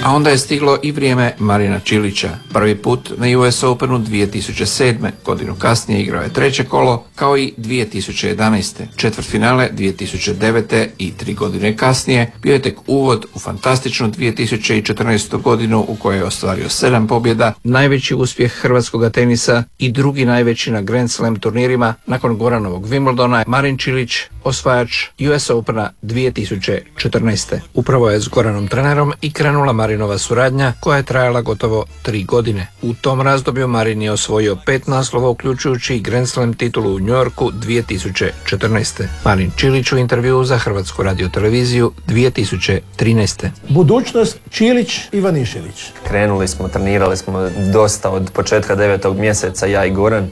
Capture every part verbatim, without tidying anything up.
A onda je stiglo i vrijeme Marina Čilića. Prvi put na U S Openu dvije tisuće sedme. Godinu kasnije igrao je treće kolo, kao i dvije tisuće jedanaeste. Četvrtfinale dvije tisuće devete. i tri godine kasnije bio je tek uvod u fantastičnu dvije tisuće četrnaestu. godinu u kojoj je ostvario sedam pobjeda, najveći uspjeh hrvatskog tenisa i drugi najveći na Grand Slam turnirima. Nakon Goranovog Wimbledona, Marin Čilić osvajač U S Opena dvije tisuće četrnaeste. Upravo je s Goranom trenerom i krenula Marinova suradnja koja je trajala gotovo tri godine. U tom razdoblju Marin je osvojio pet naslova uključujući i Grand Slam titulu u New Yorku dvije tisuće četrnaeste. Marin Čilić u intervjuu za Hrvatsku radioteleviziju dvije tisuće trinaeste. Budućnost Čilić Ivanišević. Krenuli smo, trenirali smo dosta od početka devetog mjeseca, ja i Goran.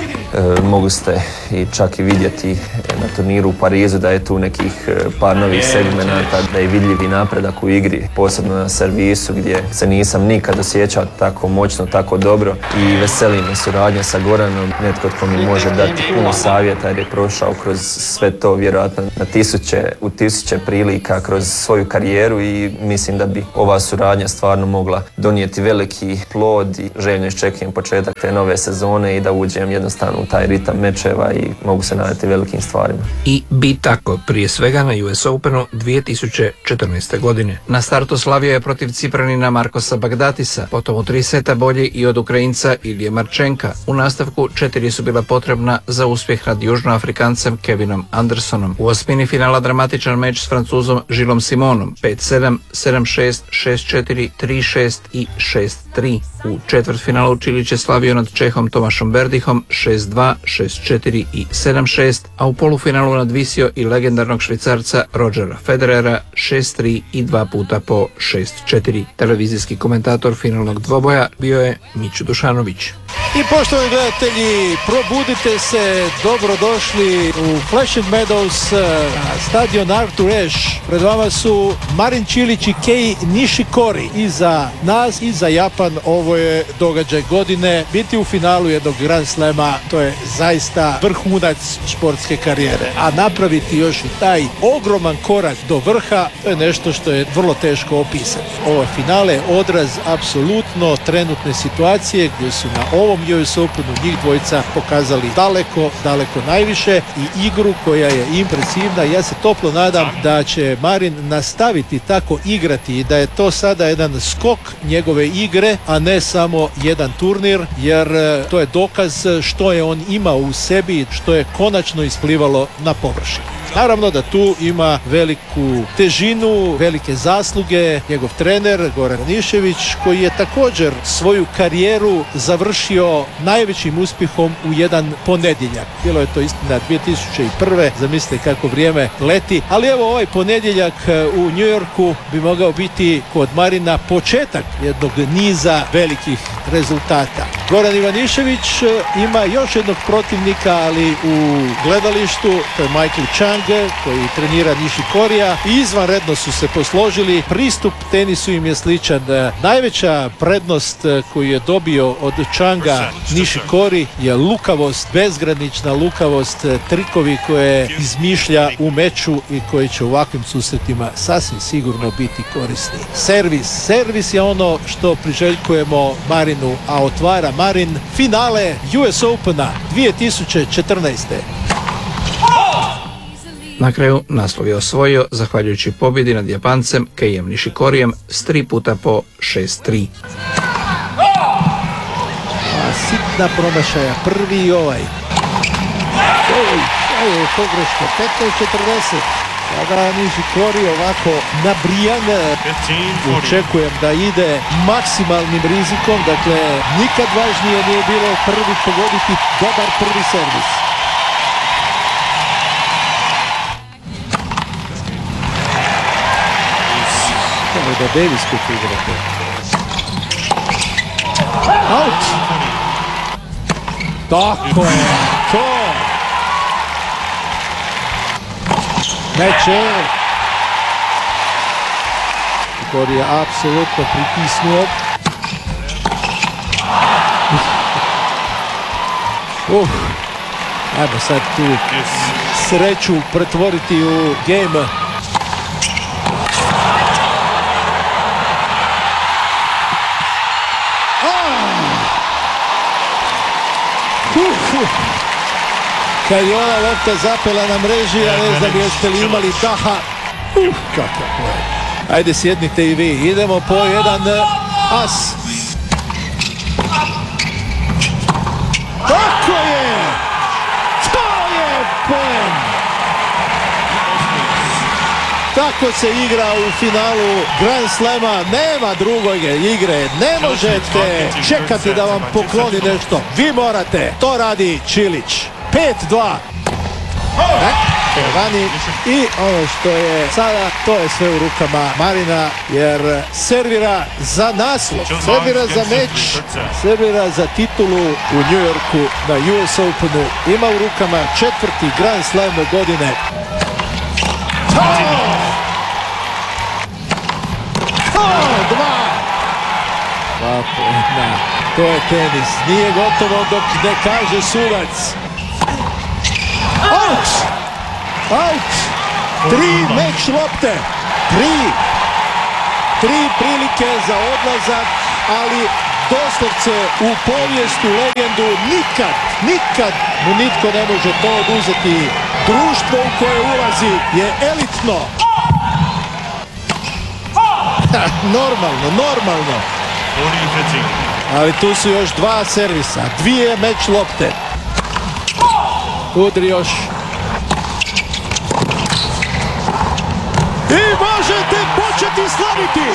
E, mogu ste i čak i vidjeti na turniru u Parizu da je tu nekih par novih segmenata, da je vidljivi napredak u igri, posebno na servisu gdje se nisam nikad osjećao tako moćno, tako dobro i veseli me suradnja sa Goranom, netko tko mi može dati puno savjeta jer je prošao kroz sve to vjerojatno na tisuće, u tisuće prilika kroz svoju karijeru i mislim da bi ova suradnja stvarno mogla donijeti veliki plod i željno iščekujem početak te nove sezone i da uđem jednostavno u taj ritam mečeva i mogu se nadati velikim stvarima. I bi tako, prije svega na U S Openu dvije tisuće četrnaeste. godine. Na startu slavio je protiv Cipranina Markosa Bagdatisa, potom u tri seta bolji i od Ukrajinca Ilije Marčenka. U nastavku četiri su bila potrebna za uspjeh nad Južnoafrikancem Kevinom Andersonom. U osmini finala dramatičan meč s Francuzom Žilom Simonom, pet sedam, sedam šest, šest četiri, tri šest i šest tri. U četvrtfinalu Čilić je slavio nad Čehom Tomašom Berdihom šest dva, šest četiri i sedam šest, a u polufinalu nadvisio i legendarnog Švicarca Rodgera Federera šest tri i dva puta po šest četiri. Televizijski komentator finalnog dvoboja bio je Mićo Dušanović. I poštovani gledatelji, probudite se, dobrodošli u Flushing Meadows, stadion Arthur Ashe. Pred vama su Marin Čilić i Kei Nishikori. I za nas i za Japan ovo je događaj godine. Biti u finalu jednog Grand Slema, to je zaista vrhunac športske karijere. A napraviti još i taj ogroman korak do vrha, to je nešto što je vrlo teško opisati. Ovo finale je odraz apsolutno trenutne situacije gdje su na ovom U S Openu njih dvojica pokazali daleko, daleko najviše i igru koja je impresivna. Ja se toplo nadam da će Marin nastaviti tako igrati i da je to sada jedan skok njegove igre, a ne samo jedan turnir, jer to je dokaz što je on imao u sebi, što je konačno isplivalo na površinu. Naravno da tu ima veliku težinu, velike zasluge njegov trener Goran Ivanišević, koji je također svoju karijeru završio najvećim uspjehom u jedan ponedjeljak. Bilo je to istina dvije tisuće prve. Zamislite kako vrijeme leti, ali evo ovaj ponedjeljak u New Yorku bi mogao biti kod Marina početak jednog niza velikih rezultata. Goran Ivanišević ima još jednog protivnika, ali u gledalištu, to je Michael Chang, koji trenira Nishikorija, i izvanredno su se posložili. Pristup tenisu im je sličan. Najveća prednost koju je dobio od Changa Nishikori je lukavost, bezgranična lukavost, trikovi koje izmišlja u meču i koji će u ovakvim susretima sasvim sigurno biti korisni. Servis. Servis je ono što priželjkujemo Marinu, a otvara Marin finale U S Opena dvije tisuće četrnaeste. Na kraju naslov je osvojio zahvaljujući pobjedi nad Japancem Keijem Nishikorijem s tri puta po šest tri. A sitna promašaja, prvi i ovaj. Oj, ovo je pogrešno, petnaest četrdeset. Sada Nishikori ovako nabrijan, očekujem da ide maksimalnim rizikom, dakle nikad važnije nije bilo prvi pogoditi dobar prvi servis. Ovo je da Davis kupi igrate. Out! Tako je, to! Meče. Igor je apsolutno pritisnuo. Uh, ajmo sad tu sreću pretvoriti u game. kad je ona lopta zapela na mreži, ja ne znam jeste li imali daha. Uh, kako je. Ajde sjednite i vi, idemo po jedan as. Tako je! To je poen! Tako se igra u finalu Grand Slama, nema drugoj igre, ne možete čekati da vam pokloni nešto, vi morate, to radi Čilić. pet dva. Vani i ono što je sada, to je sve u rukama Marina, jer servira za naslov, servira za meč, servira za titulu u New Yorku na U S Openu. Ima u rukama četvrti Grand Slam godine. Dva poena. To je tenis. Nije gotovo dok ne kaže sudac. Out! Out! Tri meč lopte. Tri. Tri prilike za odlazak, ali doslovce u povijestu, legendu, nikad, nikad mu nitko ne može to oduzeti. Društvo u koje ulazi je elitno. Normalno, normalno. Ali tu su još dva servisa, dvije meč lopte. Udri još. I možete početi slaviti.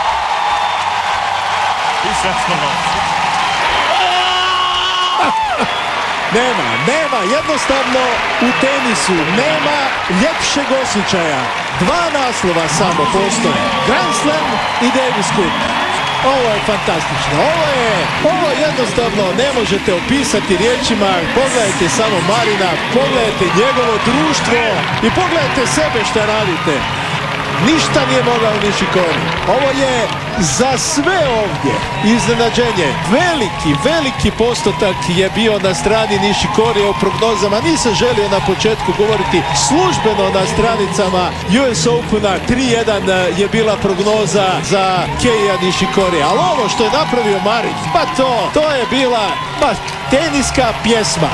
Nema, nema, jednostavno u tenisu nema ljepšeg osjećaja. Dva naslova samo postoje. Grand Slam i Davis Cup. Ovo je fantastično. Ovo je, ovo jednostavno ne možete opisati riječima. Pogledajte samo Marina, pogledajte njegovo društvo i pogledajte sebe šta radite. Ništa nije mogao Nishikori. Ovo je za sve ovdje iznenađenje. Veliki, veliki postotak je bio na strani Nishikorija u prognozama. Nisam želio na početku govoriti službeno na stranicama U S Opena. tri jedan je bila prognoza za Keija Nishikorija. Ali ovo što je napravio Marin, pa to, to je bila pa, teniska pjesma.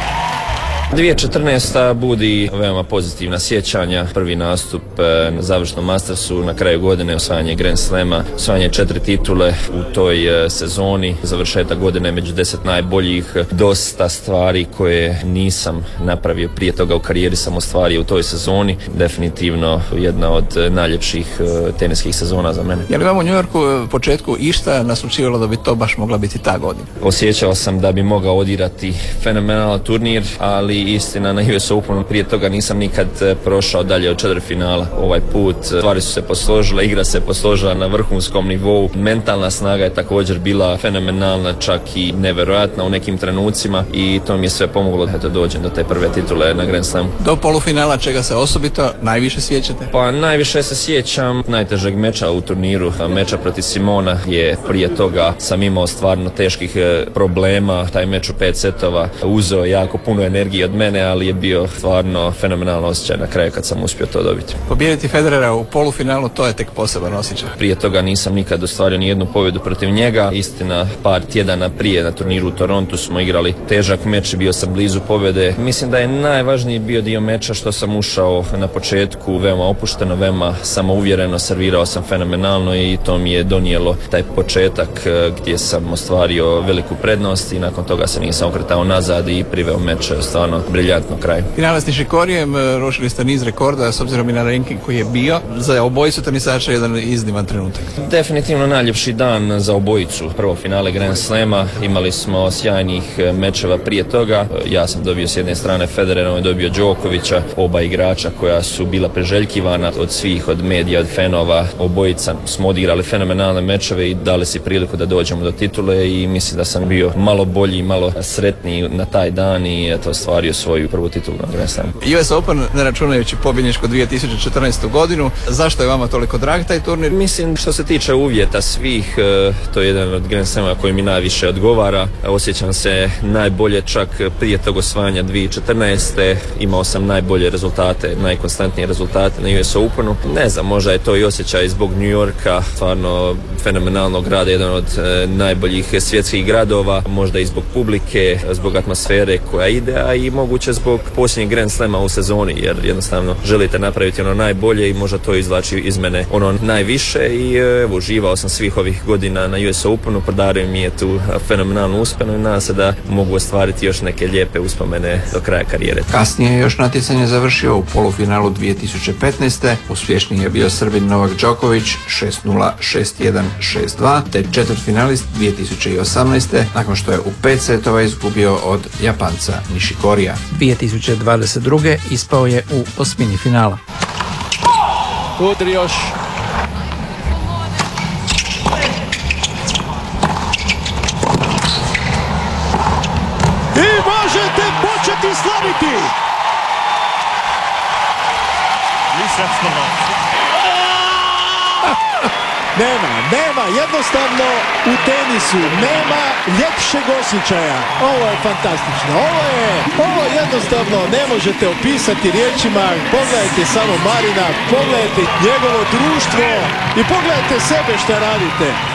dvije tisuće četrnaesta budi veoma pozitivna sjećanja. Prvi nastup na završnom Mastersu, na kraju godine osvajanje Grand Slama, osvajanje četiri titule u toj sezoni, završetak godine među deset najboljih, dosta stvari koje nisam napravio prije toga u karijeri sam ostvario u toj sezoni. Definitivno jedna od najljepših teniskih sezona za mene. Je li vam u New Yorku u početku išta naslučivalo da bi to baš mogla biti ta godina? Osjećao sam da bi mogao odirati fenomenalan turnir, ali istina na U S Openu prije toga nisam nikad prošao dalje od četvrtfinala. Ovaj put stvari su se posložile, igra se posložila na vrhunskom nivou. Mentalna snaga je također bila fenomenalna, čak i nevjerojatna u nekim trenucima i to mi je sve pomoglo da dođem do te prve titule na Grand Slamu. Do polufinala čega se osobito najviše sjećate? Pa najviše se sjećam najtežeg meča u turniru, meča protiv Simona, je prije toga sam imao stvarno teških problema. Taj meč u pet setova uzeo jako puno energije od mene, ali je bio stvarno fenomenalno osjećaj na kraju kad sam uspio to dobiti. Pobijediti Federera u polufinalu, to je tek poseban osjećaj. Prije toga nisam nikad ostvario ni jednu pobjedu protiv njega. Istina, par tjedana prije na turniru u Torontu smo igrali težak meč i bio sam blizu pobjede. Mislim da je najvažniji bio dio meča što sam ušao na početku veoma opušteno, veoma samouvjereno, servirao sam fenomenalno i to mi je donijelo taj početak gdje sam ostvario veliku prednost i nakon toga se nisam okretao nazad i priveo meč stvarno briljantno kraj. Finale s Nishikorijem, rušili ste niz rekorda s obzirom i na ranking koji je bio. Za obojicu tenisača jedan izniman trenutak. Definitivno najljepši dan za obojicu. Prvo finale Grand Slama, imali smo sjajnih mečeva prije toga. Ja sam dobio s jedne strane Federera, on je dobio Đokovića, oba igrača koja su bila preželjkivana od svih, od medija, od fanova. Obojica smo odigrali fenomenalne mečeve i dali si priliku da dođemo do titule i mislim da sam bio malo bolji, malo sretniji na taj dan i eto ostvario svoju prvu titulu na Grand Slamu. U S Open, ne računajući pobjedničku dvije tisuće četrnaestu godinu, zašto je vama toliko drag taj turnir? Mislim, što se tiče uvjeta svih, to je jedan od Grand Slama koji mi najviše odgovara. Osjećam se najbolje čak prije tog osvajanja dvije tisuće četrnaeste. Imao sam najbolje rezultate, najkonstantnije rezultate na U S Openu. Ne znam, možda je to i osjećaj zbog New Yorka, stvarno fenomenalnog grada, jedan od najboljih svjetskih gradova, možda i zbog publike, zbog atmosfere koja ide, a i moguće zbog posljednjeg Grand Slama u sezoni, jer jednostavno želite napraviti ono najbolje i možda to izvlači iz mene ono najviše i evo, uživao sam svih ovih godina na U S Openu, podario mi je tu fenomenalnu uspjenu i nadam se da mogu ostvariti još neke lijepe uspomene do kraja karijere. Kasnije je još natjecanje završio u polufinalu dvije tisuće petnaeste. Uspješniji je bio Srbin Novak Đoković šest nula, šest jedan, šest dva, te četvrtfinalist dvije tisuće osamnaeste. nakon što je u pet setova izgubio od Japanca Nishikorija. dvije tisuće dvadeset druge ispao je u osmini finala. Udri još. I možete početi slaviti! Nema, nema, jednostavno u tenisu nema ljepšeg osjećaja. Ovo je fantastično, ovo je, ovo jednostavno ne možete opisati riječima. Pogledajte samo Marina, pogledajte njegovo društvo i pogledajte sebe šta radite.